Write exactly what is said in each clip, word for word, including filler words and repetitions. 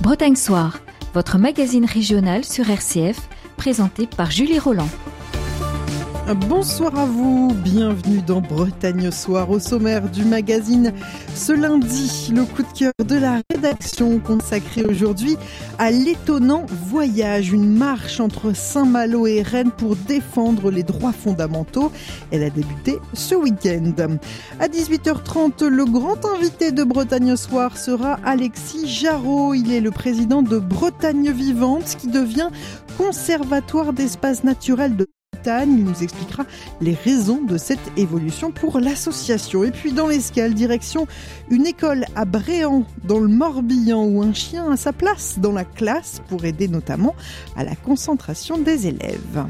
Bretagne Soir, votre magazine régional sur R C F, présenté par Julie Roland. Bonsoir à vous, bienvenue dans Bretagne Soir. Au sommaire du magazine, ce lundi, le coup de cœur de la rédaction consacré aujourd'hui à l'étonnant voyage, une marche entre Saint-Malo et Rennes pour défendre les droits fondamentaux. Elle a débuté ce week-end. À dix-huit heures trente, le grand invité de Bretagne Soir sera Alexis Jarraud. Il est le président de Bretagne Vivante qui devient conservatoire d'espaces naturels de Il nous expliquera les raisons de cette évolution pour l'association. Et puis dans l'escale, direction une école à Bréant, dans le Morbihan, où un chien a sa place dans la classe pour aider notamment à la concentration des élèves.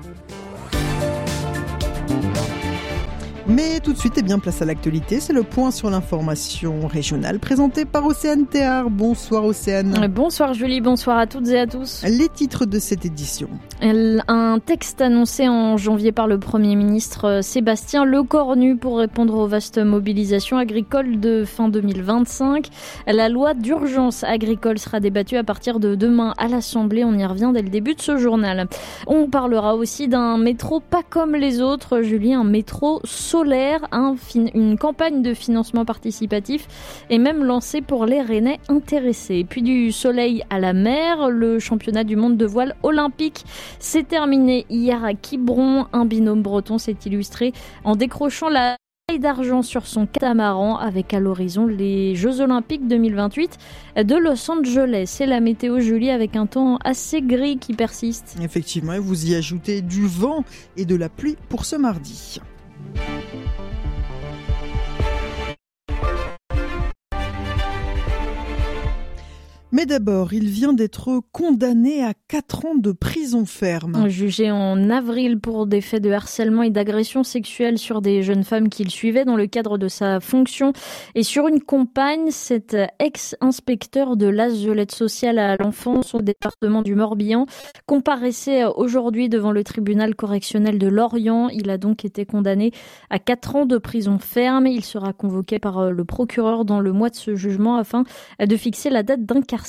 Mais tout de suite, eh bien, place à l'actualité. C'est le point sur l'information régionale présenté par Océane Théard. Bonsoir Océane. Bonsoir Julie, bonsoir à toutes et à tous. Les titres de cette édition. Un texte annoncé en janvier par le Premier ministre Sébastien Lecornu pour répondre aux vastes mobilisations agricoles de fin deux mille vingt-cinq. La loi d'urgence agricole sera débattue à partir de demain à l'Assemblée. On y revient dès le début de ce journal. On parlera aussi d'un métro pas comme les autres, Julie, un métro solaire, un fin- une campagne de financement participatif est même lancée pour les Rennais intéressés. Et puis du soleil à la mer, le championnat du monde de voile olympique s'est terminé hier à Quiberon. Un binôme breton s'est illustré en décrochant la médaille d'argent sur son catamaran avec à l'horizon les Jeux Olympiques deux mille vingt-huit de Los Angeles. C'est la météo, Julie, avec un temps assez gris qui persiste. Effectivement, vous y ajoutez du vent et de la pluie pour ce mardi. Mais d'abord, il vient d'être condamné à quatre ans de prison ferme. Jugé en avril pour des faits de harcèlement et d'agression sexuelle sur des jeunes femmes qu'il suivait dans le cadre de sa fonction et sur une compagne, cet ex-inspecteur de l'A S de l'aide sociale à l'enfance au département du Morbihan comparaissait aujourd'hui devant le tribunal correctionnel de Lorient. Il a donc été condamné à quatre ans de prison ferme. Il sera convoqué par le procureur dans le mois de ce jugement afin de fixer la date d'incarcération.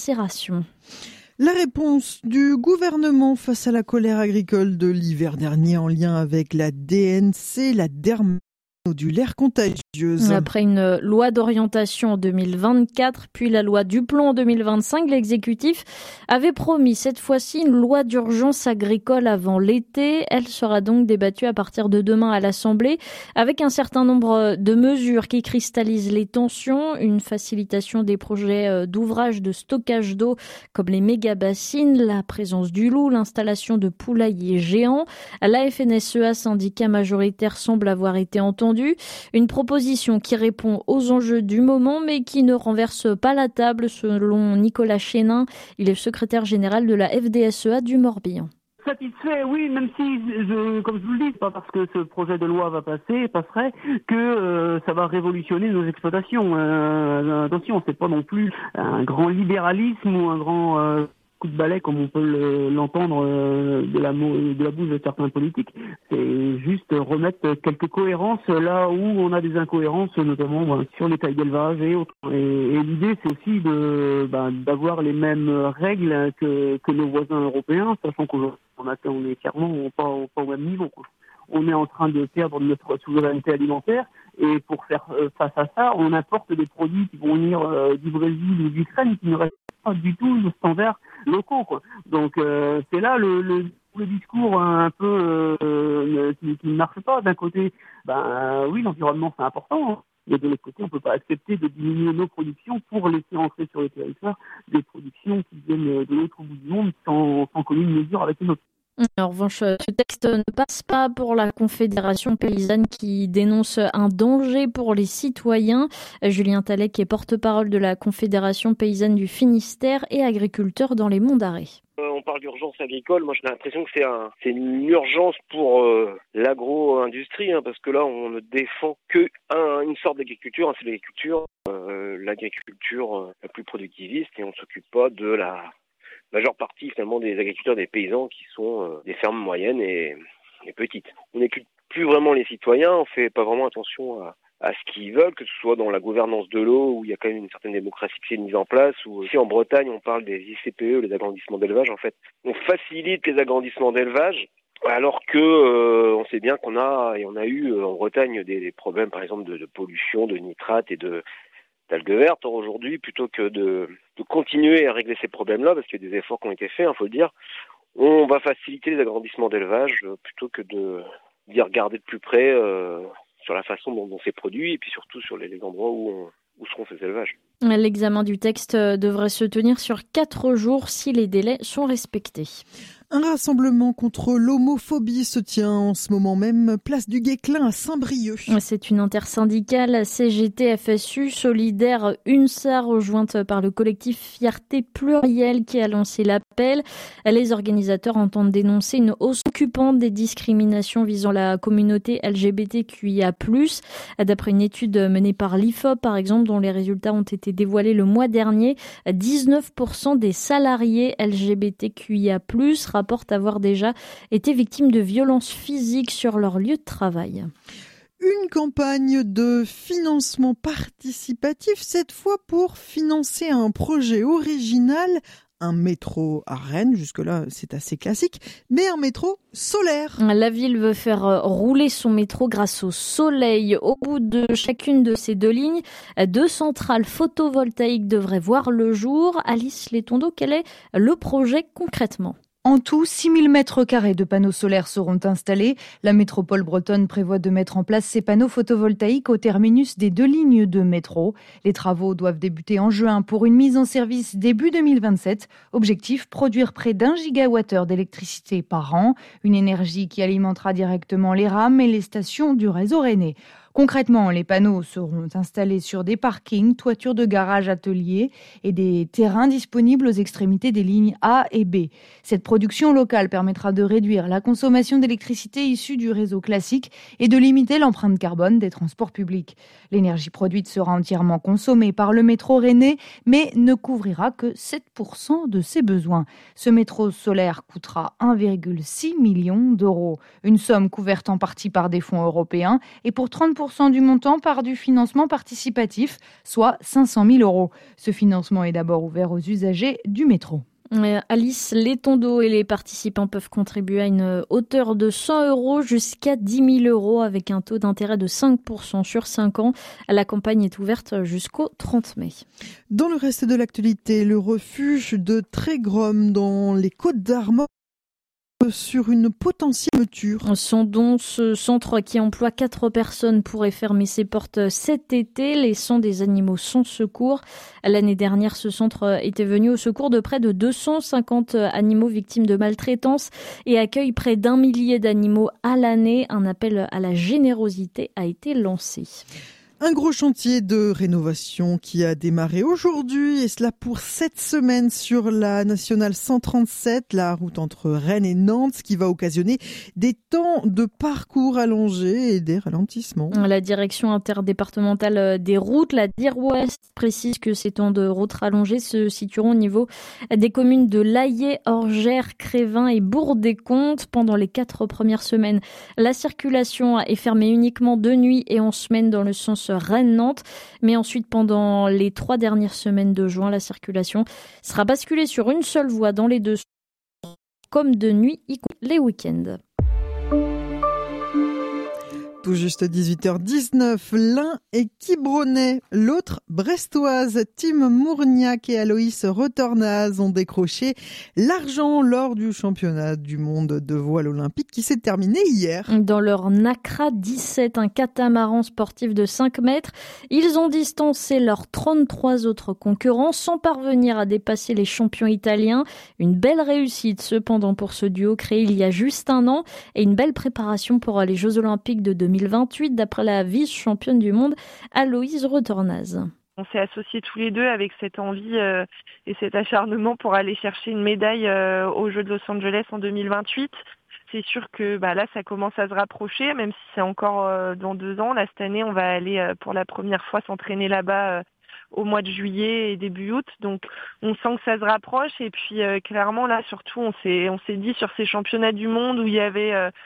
La réponse du gouvernement face à la colère agricole de l'hiver dernier en lien avec la D N C, la dermatodulaire contagieuse. Après une loi d'orientation en deux mille vingt-quatre, puis la loi Duplon en deux mille vingt-cinq, l'exécutif avait promis cette fois-ci une loi d'urgence agricole avant l'été. Elle sera donc débattue à partir de demain à l'Assemblée avec un certain nombre de mesures qui cristallisent les tensions, une facilitation des projets d'ouvrages de stockage d'eau comme les méga-bassines, la présence du loup, l'installation de poulaillers géants. La F N S E A, syndicat majoritaire, semble avoir été entendue. Une proposition qui répond aux enjeux du moment, mais qui ne renverse pas la table, selon Nicolas Chénin. Il est secrétaire général de la F D S E A du Morbihan. Satisfait, oui, même si, je, comme je vous le dis, c'est pas parce que ce projet de loi va passer, passerait, que euh, ça va révolutionner nos exploitations. Euh, attention, c'est pas non plus un grand libéralisme ou un grand euh, coup de balai comme on peut le, l'entendre euh, de la de la bouche de certains politiques. C'est juste remettre quelques cohérences là où on a des incohérences, notamment ben, sur les tailles d'élevage et autres. Et, et l'idée, c'est aussi de ben, d'avoir les mêmes règles que que nos voisins européens, sachant qu'aujourd'hui on, a, on est clairement pas, pas au même niveau, quoi. On est en train de perdre notre souveraineté alimentaire et pour faire face à ça, on importe des produits qui vont venir euh, du Brésil ou d'Ukraine qui ne respectent pas du tout nos standards locaux, quoi. Donc euh, c'est là le, le, le discours un peu euh, qui, qui ne marche pas. D'un côté, ben oui, l'environnement c'est important, hein. Mais de l'autre côté, on ne peut pas accepter de diminuer nos productions pour laisser entrer sur le territoire des productions qui viennent de l'autre bout du monde sans, sans commune mesure avec les nôtres. En revanche, ce texte ne passe pas pour la Confédération paysanne qui dénonce un danger pour les citoyens. Julien Talec est porte-parole de la Confédération paysanne du Finistère et agriculteur dans les Monts d'Arrée. Euh, on parle d'urgence agricole, moi j'ai l'impression que c'est, un, c'est une urgence pour euh, l'agro-industrie, hein, parce que là on ne défend que un, une sorte d'agriculture, hein, c'est l'agriculture, euh, l'agriculture euh, la plus productiviste, et on ne s'occupe pas de la majeure partie finalement des agriculteurs, des paysans qui sont euh, des fermes moyennes et, et petites. On n'écoute plus vraiment les citoyens, on fait pas vraiment attention à, à ce qu'ils veulent, que ce soit dans la gouvernance de l'eau, où il y a quand même une certaine démocratie qui est mise en place, ou aussi en Bretagne, on parle des I C P E, les agrandissements d'élevage, en fait. On facilite les agrandissements d'élevage, alors que euh, on sait bien qu'on a, et on a eu euh, en Bretagne des, des problèmes, par exemple, de, de pollution, de nitrates et de d'algues vertes. Or, aujourd'hui, plutôt que de, de continuer à régler ces problèmes-là, parce qu'il y a des efforts qui ont été faits, il hein, faut le dire, on va faciliter les agrandissements d'élevage euh, plutôt que de d'y regarder de plus près euh, sur la façon dont, dont c'est produit et puis surtout sur les, les endroits où, on, où seront ces élevages. L'examen du texte devrait se tenir sur quatre jours si les délais sont respectés. Un rassemblement contre l'homophobie se tient en ce moment même, place du Guesclin à Saint-Brieuc. C'est une intersyndicale C G T F S U solidaire UNSA rejointe par le collectif Fierté Plurielle qui a lancé l'appel. Les organisateurs entendent dénoncer une hausse occupante des discriminations visant la communauté L G B T Q I A plus. D'après une étude menée par l'I F O P par exemple, dont les résultats ont été dévoilés le mois dernier, dix-neuf pour cent des salariés L G B T Q I A plus, rapportent avoir déjà été victimes de violences physiques sur leur lieu de travail. Une campagne de financement participatif, cette fois pour financer un projet original, un métro à Rennes, jusque-là c'est assez classique, mais un métro solaire. La ville veut faire rouler son métro grâce au soleil. Au bout de chacune de ces deux lignes, deux centrales photovoltaïques devraient voir le jour. Alice Létondo, quel est le projet concrètement ? En tout, six mille mètres carrés de panneaux solaires seront installés. La métropole bretonne prévoit de mettre en place ces panneaux photovoltaïques au terminus des deux lignes de métro. Les travaux doivent débuter en juin pour une mise en service début deux mille vingt-sept. Objectif, produire près d'un gigawattheure d'électricité par an. Une énergie qui alimentera directement les rames et les stations du réseau rennais. Concrètement, les panneaux seront installés sur des parkings, toitures de garages, ateliers et des terrains disponibles aux extrémités des lignes A et B. Cette production locale permettra de réduire la consommation d'électricité issue du réseau classique et de limiter l'empreinte carbone des transports publics. L'énergie produite sera entièrement consommée par le métro rennais, mais ne couvrira que sept pour cent de ses besoins. Ce métro solaire coûtera un virgule six million d'euros. Une somme couverte en partie par des fonds européens et pour trente pour cent du montant par du financement participatif, soit cinq cent mille euros. Ce financement est d'abord ouvert aux usagers du métro. Alice Létondo et les participants peuvent contribuer à une hauteur de cent euros jusqu'à dix mille euros avec un taux d'intérêt de cinq pour cent sur cinq ans. La campagne est ouverte jusqu'au trente mai. Dans le reste de l'actualité, le refuge de Trégrom dans les Côtes-d'Armor sur une potentielle fermeture. Sondons, ce centre qui emploie quatre personnes pourrait fermer ses portes cet été, laissant des animaux sans secours. L'année dernière, ce centre était venu au secours de près de deux cent cinquante animaux victimes de maltraitance et accueille près d'un millier d'animaux à l'année. Un appel à la générosité a été lancé. Un gros chantier de rénovation qui a démarré aujourd'hui et cela pour sept semaines sur la nationale cent trente-sept, la route entre Rennes et Nantes, ce qui va occasionner des temps de parcours allongés et des ralentissements. La direction interdépartementale des routes, la D I R Ouest, précise que ces temps de route rallongés se situeront au niveau des communes de Laillé, Orgères, Crévin et Bourg-des-Comptes. Pendant les quatre premières semaines, la circulation est fermée uniquement de nuit et en semaine dans le sens Rennes-Nantes, mais ensuite pendant les trois dernières semaines de juin, la circulation sera basculée sur une seule voie dans les deux sens, comme de nuit les week-ends. Tout juste dix-huit heures dix-neuf, l'un est Quiberonais, l'autre brestoise. Tim Mourniac et Aloïs Retornaz ont décroché l'argent lors du championnat du monde de voile olympique qui s'est terminé hier. Dans leur Nacra dix-sept, un catamaran sportif de cinq mètres, ils ont distancé leurs trente-trois autres concurrents sans parvenir à dépasser les champions italiens. Une belle réussite cependant pour ce duo créé il y a juste un an et une belle préparation pour les Jeux olympiques de deux mille vingt-huit d'après la vice-championne du monde Aloïse Retornaz. On s'est associés tous les deux avec cette envie euh, et cet acharnement pour aller chercher une médaille euh, aux Jeux de Los Angeles en deux mille vingt-huit. C'est sûr que bah, là, ça commence à se rapprocher, même si c'est encore euh, dans deux ans. Là, cette année, on va aller euh, pour la première fois s'entraîner là-bas euh, au mois de juillet et début août. Donc, on sent que ça se rapproche. Et puis, euh, clairement, là, surtout, on s'est, on s'est dit sur ces championnats du monde où il y avait... Euh,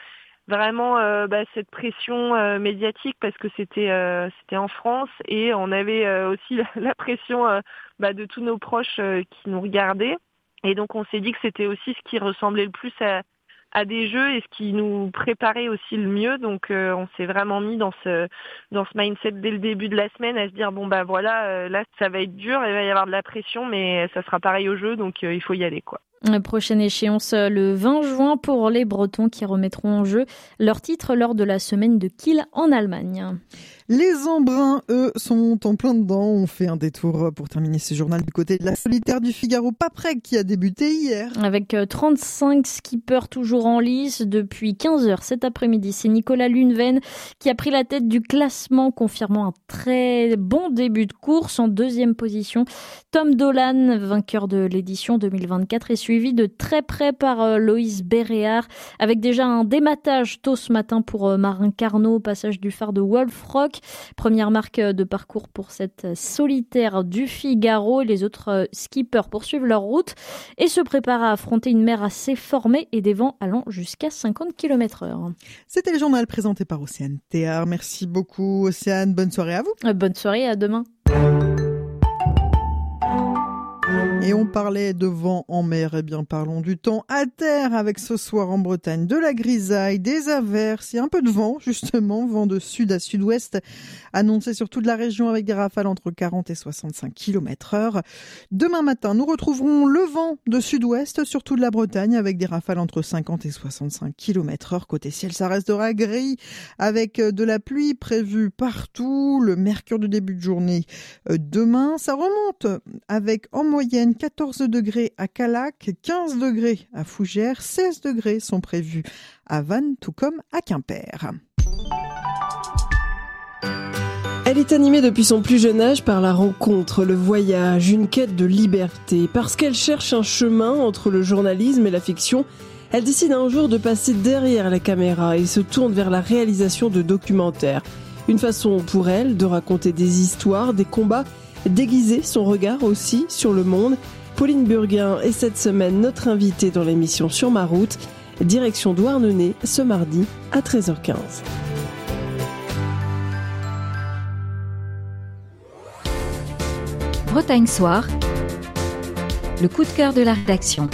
vraiment euh, bah, cette pression euh, médiatique parce que c'était euh, c'était en France et on avait euh, aussi la, la pression euh, bah, de tous nos proches euh, qui nous regardaient. Et donc on s'est dit que c'était aussi ce qui ressemblait le plus à, à des jeux et ce qui nous préparait aussi le mieux. Donc euh, on s'est vraiment mis dans ce dans ce mindset dès le début de la semaine à se dire bon bah voilà, euh, là ça va être dur, il va y avoir de la pression, mais ça sera pareil au jeu, donc euh, il faut y aller quoi. La prochaine échéance le vingt juin pour les Bretons qui remettront en jeu leur titre lors de la semaine de Kiel en Allemagne. Les Embruns, eux, sont en plein dedans. On fait un détour pour terminer ce journal du côté de la solitaire du Figaro Paprec qui a débuté hier. Avec trente-cinq skippers toujours en lice depuis quinze heures cet après-midi. C'est Nicolas Luneven qui a pris la tête du classement, confirmant un très bon début de course. En deuxième position, Tom Dolan, vainqueur de l'édition deux mille vingt-quatre, est suivi de très près par Loïs Béréard, avec déjà un dématage tôt ce matin pour Marin Carnot au passage du phare de Wolfrock. Première marque de parcours pour cette solitaire du Figaro. Les autres skippers poursuivent leur route et se préparent à affronter une mer assez formée et des vents allant jusqu'à cinquante kilomètres heure. C'était le journal présenté par Océane Théard. Merci beaucoup Océane, bonne soirée à vous. Bonne soirée, à demain. Et on parlait de vent en mer, eh bien parlons du temps à terre avec ce soir en Bretagne de la grisaille, des averses et un peu de vent justement, vent de sud à sud-ouest annoncé sur toute la région avec des rafales entre quarante et soixante-cinq kilomètres heure. Demain matin, nous retrouverons le vent de sud-ouest sur toute la Bretagne avec des rafales entre cinquante et soixante-cinq kilomètres heure. Côté ciel, ça restera gris avec de la pluie prévue partout. Le mercure de début de journée demain, ça remonte avec en moyenne quatorze degrés à Callac, quinze degrés à Fougères, seize degrés sont prévus à Vannes, tout comme à Quimper. Elle est animée depuis son plus jeune âge par la rencontre, le voyage, une quête de liberté. Parce qu'elle cherche un chemin entre le journalisme et la fiction, elle décide un jour de passer derrière la caméra et se tourne vers la réalisation de documentaires. Une façon pour elle de raconter des histoires, des combats, déguiser son regard aussi sur le monde. Pauline Burguin est cette semaine notre invitée dans l'émission Sur ma route, direction Douarnenez ce mardi à treize heures quinze. Bretagne Soir, le coup de cœur de la rédaction.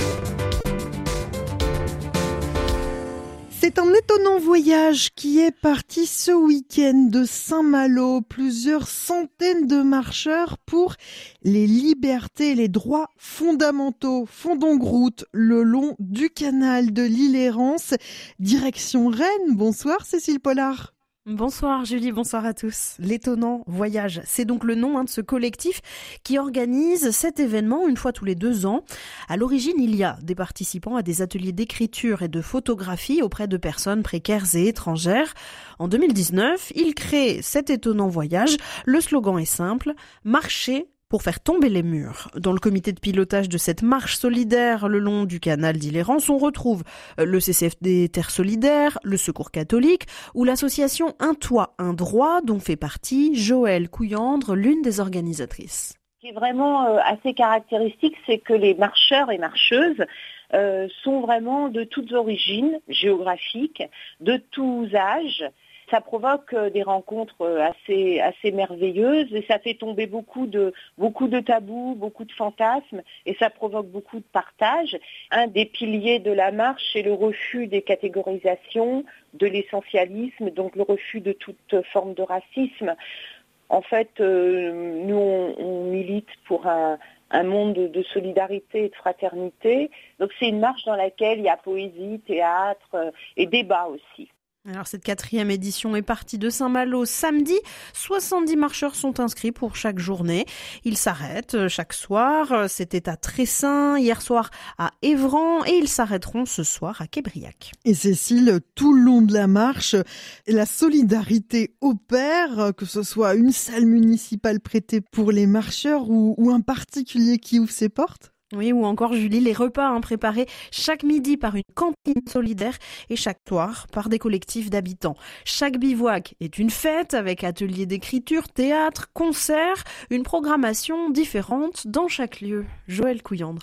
C'est un étonnant voyage qui est parti ce week-end de Saint-Malo. Plusieurs centaines de marcheurs pour les libertés et les droits fondamentaux font donc route le long du canal de l'Île-et-Rance. Direction Rennes. Bonsoir Cécile Pollard. Bonsoir Julie, bonsoir à tous. L'étonnant voyage, c'est donc le nom hein, de ce collectif qui organise cet événement une fois tous les deux ans. À l'origine, il y a des participants à des ateliers d'écriture et de photographie auprès de personnes précaires et étrangères. En deux mille dix-neuf, ils créent cet étonnant voyage. Le slogan est simple, marcher pour faire tomber les murs. Dans le comité de pilotage de cette marche solidaire le long du canal d'Île-et-Rance, on retrouve le C C F D Terre Solidaire, le Secours catholique ou l'association Un Toit, Un Droit dont fait partie Joëlle Couillandre, l'une des organisatrices. Ce qui est vraiment euh, assez caractéristique, c'est que les marcheurs et marcheuses euh, sont vraiment de toutes origines géographiques, de tous âges. Ça provoque des rencontres assez, assez merveilleuses et ça fait tomber beaucoup de, beaucoup de tabous, beaucoup de fantasmes et ça provoque beaucoup de partage. Un des piliers de la marche, c'est le refus des catégorisations, de l'essentialisme, donc le refus de toute forme de racisme. En fait, euh, nous, on, on milite pour un, un monde de, de solidarité et de fraternité. Donc c'est une marche dans laquelle il y a poésie, théâtre euh, et débat aussi. Alors cette quatrième édition est partie de Saint-Malo samedi. soixante-dix marcheurs sont inscrits pour chaque journée. Ils s'arrêtent chaque soir. C'était à Tressin, hier soir à Évran et ils s'arrêteront ce soir à Québriac. Et Cécile, tout le long de la marche, la solidarité opère, que ce soit une salle municipale prêtée pour les marcheurs ou, ou un particulier qui ouvre ses portes? Oui, ou encore Julie, les repas hein, préparés chaque midi par une cantine solidaire et chaque soir par des collectifs d'habitants. Chaque bivouac est une fête avec ateliers d'écriture, théâtre, concerts, une programmation différente dans chaque lieu. Joëlle Couillandre. Tout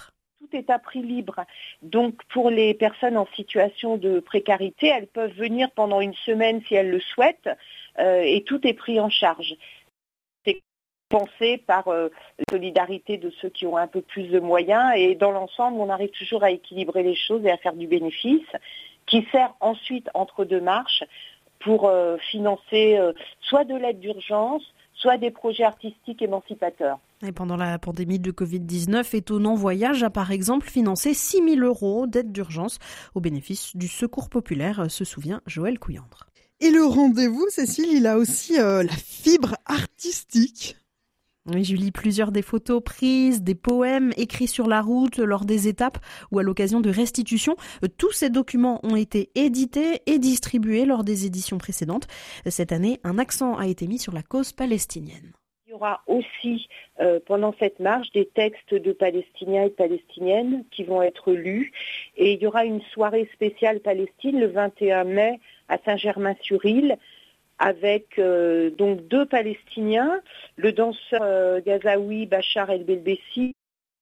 est à prix libre. Donc pour les personnes en situation de précarité, elles peuvent venir pendant une semaine si elles le souhaitent euh, et tout est pris en charge. C'est pensé par euh, la solidarité de ceux qui ont un peu plus de moyens et dans l'ensemble, on arrive toujours à équilibrer les choses et à faire du bénéfice qui sert ensuite entre deux marches pour euh, financer euh, soit de l'aide d'urgence, soit des projets artistiques émancipateurs. Et pendant la pandémie de covid dix-neuf, Étonnant Voyage a par exemple financé six mille euros d'aide d'urgence au bénéfice du Secours populaire, se souvient Joël Couillandre. Et le rendez-vous, Cécile, il a aussi euh, la fibre artistique. Oui, Julie, plusieurs des photos prises, des poèmes écrits sur la route lors des étapes ou à l'occasion de restitutions. Tous ces documents ont été édités et distribués lors des éditions précédentes. Cette année, un accent a été mis sur la cause palestinienne. Il y aura aussi, euh, pendant cette marche, des textes de Palestiniens et de Palestiniennes qui vont être lus. Et il y aura une soirée spéciale Palestine le vingt et un mai à Saint-Germain-sur-Île, avec euh, donc deux Palestiniens, le danseur euh, gazaoui Bachar El-Belbessi,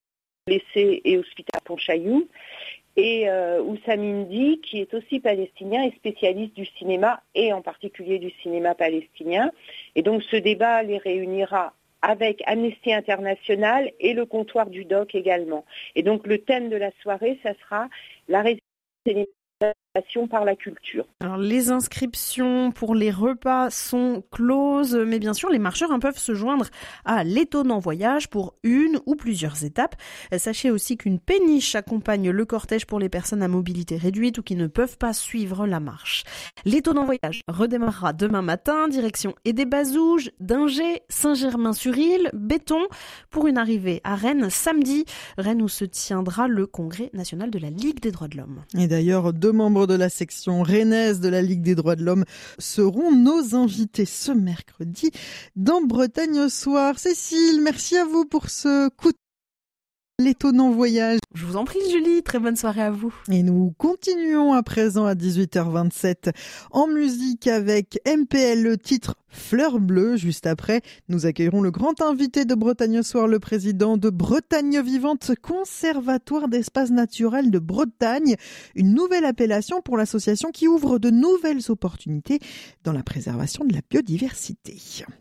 blessé et hospitalisé à Pontchaillou, et euh, Oussam Indy, qui est aussi palestinien et spécialiste du cinéma, et en particulier du cinéma palestinien. Et donc ce débat les réunira avec Amnesty International et le comptoir du D O C également. Et donc le thème de la soirée, ça sera la résistance par la culture. Alors les inscriptions pour les repas sont closes, mais bien sûr les marcheurs hein, peuvent se joindre à l'Étonnant Voyage pour une ou plusieurs étapes. Sachez aussi qu'une péniche accompagne le cortège pour les personnes à mobilité réduite ou qui ne peuvent pas suivre la marche. L'Étonnant Voyage redémarrera demain matin, direction Aidé-Bazouges, Dingé, Saint-Germain-sur-Île, Béton, pour une arrivée à Rennes samedi. Rennes où se tiendra le congrès national de la Ligue des droits de l'homme. Et d'ailleurs, deux membres de la section rennaise de la Ligue des droits de l'homme seront nos invités ce mercredi dans Bretagne au soir. Cécile, merci à vous pour ce coup de l'Étonnant Voyage. Je vous en prie Julie, très bonne soirée à vous. Et nous continuons à présent à dix-huit heures vingt-sept en musique avec M P L, le titre Fleur Bleue. Juste après, nous accueillerons le grand invité de Bretagne au soir, le président de Bretagne Vivante, conservatoire d'espaces naturels de Bretagne, une nouvelle appellation pour l'association qui ouvre de nouvelles opportunités dans la préservation de la biodiversité.